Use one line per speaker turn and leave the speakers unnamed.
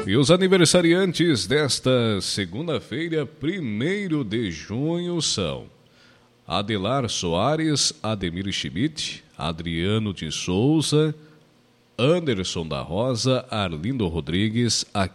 E os aniversariantes desta segunda-feira, 1º de junho, são Adelar Soares, Ademir Schmidt, Adriano de Souza, Anderson da Rosa, Arlindo Rodrigues,